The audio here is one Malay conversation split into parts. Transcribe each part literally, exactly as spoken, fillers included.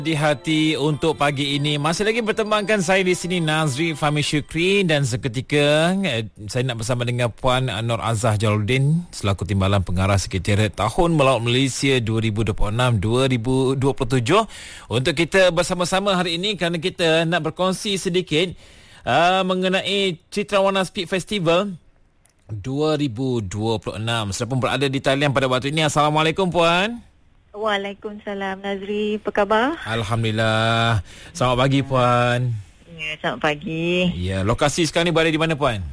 Di hati untuk pagi ini masih lagi bertembangkan saya di sini Nazri Fahmi Syukri, dan seketika eh, saya nak bersama dengan Puan Nur Azah Jalaluddin selaku Timbalan Pengarah Sekretariat Tahun Melaut Malaysia dua ribu dua puluh enam dua ribu dua puluh tujuh untuk kita bersama-sama hari ini, kerana kita nak berkongsi sedikit uh, mengenai Citrawarna Speed Festival dua ribu dua puluh enam. Saya pun berada di talian pada waktu ini. Assalamualaikum Puan. Waalaikumsalam Nazri, apa khabar? Alhamdulillah. Selamat pagi Puan. Ya, selamat pagi. Ya, lokasi sekarang ni berada di mana Puan?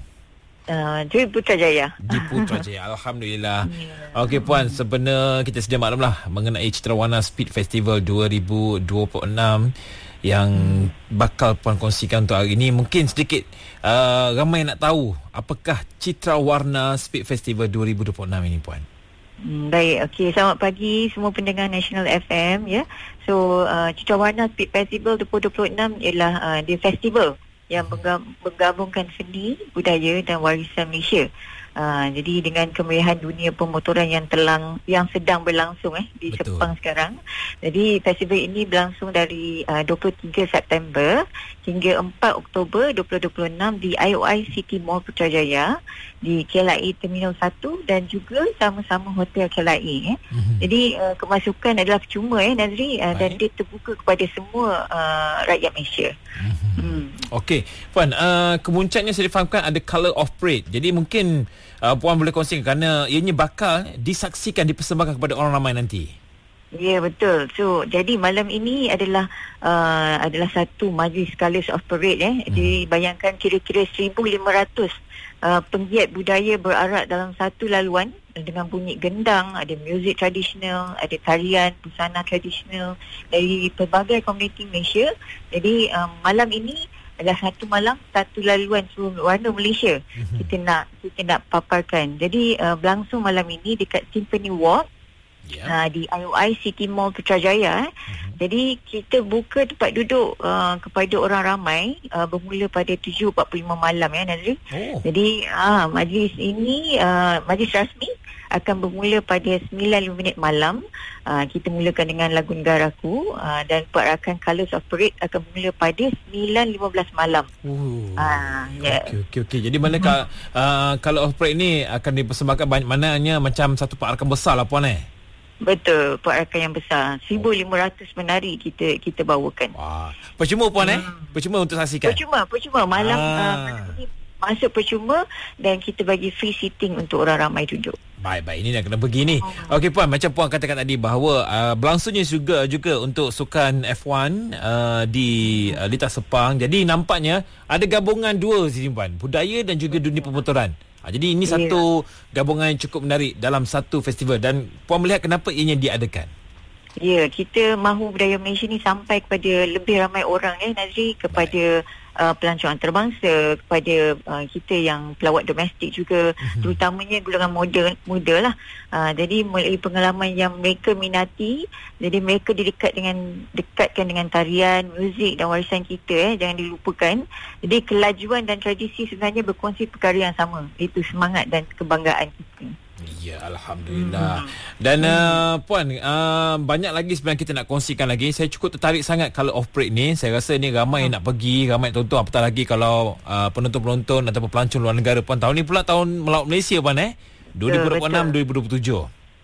Uh, di Putrajaya. Di Putrajaya. Alhamdulillah. Ya. Okey Puan, sebenarnya kita sedia maklumlah mengenai Citrawarna Speed Festival dua ribu dua puluh enam yang hmm. bakal Puan kongsikan untuk hari ini. Mungkin sedikit uh, ramai nak tahu apakah Citrawarna Speed Festival dua ribu dua puluh enam ini Puan. Hmm, baik, okey. Selamat pagi semua pendengar National F M ya. So, uh, Citrawarna Speed Festival dua ribu dua puluh enam ialah uh, dia festival yang menggabungkan seni, budaya dan warisan Malaysia. Uh, jadi dengan kemeriahan dunia pemotoran yang telang yang sedang berlangsung eh di Betul. Sepang sekarang. Jadi festival ini berlangsung dari uh, dua puluh tiga September hingga empat Oktober dua ribu dua puluh enam di I O I City Mall Putrajaya, di K L I Terminal satu dan juga sama-sama Hotel K L I eh. Mm-hmm. Jadi uh, kemasukan adalah percuma eh Nazri, uh, dan dia terbuka kepada semua uh, rakyat Malaysia. Mm-hmm. Hmm. Okey, Puan, uh, kemuncaknya saya difahamkan ada Colour of Parade. Jadi mungkin uh, Puan boleh kongsikan kerana ianya bakal disaksikan, dipersembahkan kepada orang ramai nanti. Ya, betul. So, jadi malam ini adalah uh, adalah satu majlis Colours of Parade eh. Hmm. Dibayangkan kira-kira seribu lima ratus uh, penggiat budaya berarak dalam satu laluan dengan bunyi gendang, ada muzik tradisional, ada tarian, busana tradisional dari pelbagai komuniti Malaysia. Jadi um, malam ini adalah satu malam, satu laluan seluruh warna Malaysia. Mm-hmm. Kita nak kita nak paparkan. Jadi uh, berlangsung malam ini dekat Symphony Walk. Yeah. Uh, di I O I City Mall Putrajaya. Eh. Uh-huh. Jadi kita buka tempat duduk uh, kepada orang ramai uh, bermula pada tujuh empat puluh lima malam ya Nazri. Oh. Jadi uh, majlis ini uh, majlis rasmi akan bermula pada sembilan lima minit malam. Uh, kita mulakan dengan lagu Negaraku uh, dan perarakan Colours of Parade akan bermula pada sembilan lima belas malam. Oh. Uh, yeah. Okey okey okey. Jadi mana uh-huh. uh, Colours of Parade ni akan dipersembahkan banyak, mananya macam satu perarakan besar lah Puan eh. Betul, perarakan yang besar. seribu lima ratus penari kita kita bawakan. Wah. Percuma Puan eh? Hmm. Percuma untuk saksikan. Percuma, percuma malam ah. uh, ini masuk percuma dan kita bagi free seating untuk orang ramai duduk. Baik-baik, ini dah kena pergi ni. Oh. Okey Puan, macam Puan katakan tadi bahawa uh, berlangsungnya juga juga untuk sukan F satu uh, di uh, Litas Sepang. Jadi nampaknya ada gabungan dua sini Puan, budaya dan juga dunia pemotoran. Ha, jadi ini yeah. satu gabungan yang cukup menarik dalam satu festival, dan Puan melihat kenapa ianya diadakan? Ya, yeah, kita mahu budaya Malaysia ni sampai kepada lebih ramai orang eh Nazri, kepada uh, pelancong antarabangsa, kepada uh, kita yang pelawat domestik juga, mm-hmm. terutamanya golongan muda muda lah. Uh, jadi melalui pengalaman yang mereka minati, jadi mereka didekat dengan dekatkan dengan tarian, muzik dan warisan kita eh, jangan dilupakan. Jadi kelajuan dan tradisi sebenarnya berkongsi perkara yang sama, itu semangat dan kebanggaan kita. Ya, Alhamdulillah. Hmm. Dan uh, Puan, uh, banyak lagi sebenarnya kita nak kongsikan lagi. Saya cukup tertarik sangat Colour of Parade ni. Saya rasa ni ramai hmm. nak pergi, ramai tonton. Apatah lagi kalau uh, penonton-penonton ataupun pelancong luar negara Puan. Tahun ni pula tahun Melaut Malaysia Puan eh, dua ribu dua puluh enam dua ribu dua puluh tujuh.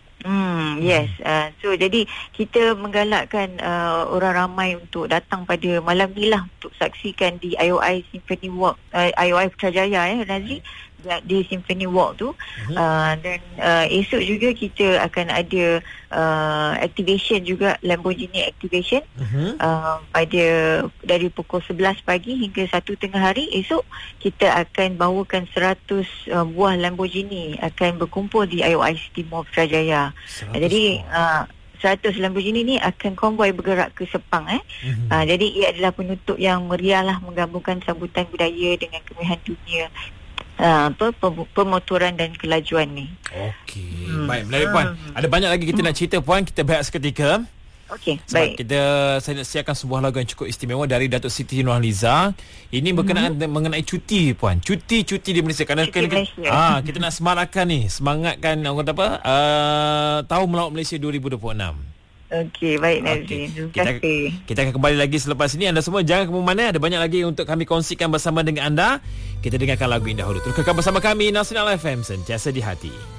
Hmm, yes. Uh, so jadi kita menggalakkan uh, orang ramai untuk datang pada malam ni lah untuk saksikan di I O I Symphony Walk, uh, I O I Putrajaya eh Nazri, di Symphony Walk tu. Uh-huh. uh, dan uh, esok juga kita akan ada uh, activation juga, Lamborghini activation. Uh-huh. uh, pada dari pukul sebelas pagi hingga satu tengah hari esok kita akan bawakan seratus uh, buah Lamborghini akan berkumpul di I O I City Mall Putrajaya. Jadi uh, seratus Lamborghini ni akan konvoi bergerak ke Sepang eh. Mm-hmm. Uh, jadi ia adalah penutup yang meriah lah, menggabungkan sambutan budaya dengan kemeriahan dunia uh, apa pemotoran dan kelajuan ni. Okey. Hmm. Baik, menarik Puan. Ada banyak lagi kita hmm. nak cerita Puan, kita berehat seketika. Okey, baik. Kita saya nak siarkan sebuah lagu yang cukup istimewa dari Datuk Siti Nurhaliza. Ini berkenaan mm-hmm. mengenai cuti Puan. Cuti-cuti di Malaysia. Kerana cuti kita, Malaysia. Ah, kita nak semarakkan ni, semangatkan orang kata apa? Uh, Tahun Melaut Malaysia dua ribu dua puluh enam. Okey, baik Nazrin. Okay. Terima Kita, kasih. kita akan kembali lagi selepas ini. Anda semua jangan ke mana-mana. Ada banyak lagi untuk kami kongsikan bersama dengan anda. Kita dengarkan lagu indah dahulu. Teruskan bersama kami Nasional F M, sentiasa di hati.